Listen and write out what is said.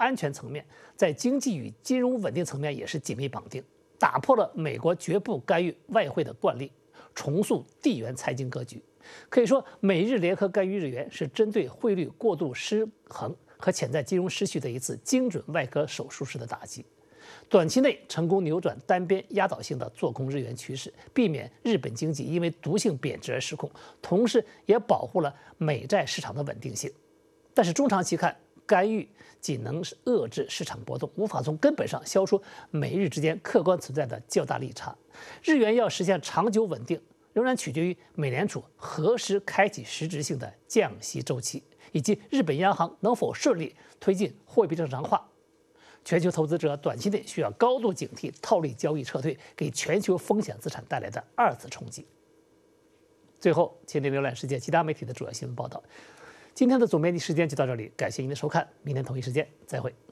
安全层面，在经济与金融稳定层面也是紧密绑定，打破了美国绝不干预外汇的惯例，重塑地缘财经格局。可以说，美日联合干预日元是针对汇率过度失衡和潜在金融失序的一次精准外科手术式的打击。短期内成功扭转单边压倒性的做空日元趋势，避免日本经济因为毒性贬值而失控，同时也保护了美债市场的稳定性。但是中长期看，干预仅能遏制市场波动，无法从根本上消除美日之间客观存在的较大利差。日元要实现长久稳定，仍然取决于美联储何时开启实质性的降息周期，以及日本央行能否顺利推进货币正常化。全球投资者短期内需要高度警惕套利交易撤退给全球风险资产带来的二次冲击。最后，请您浏览世界其他媒体的主要新闻报道。今天的总编辑时间就到这里，感谢您的收看，明天同一时间再会。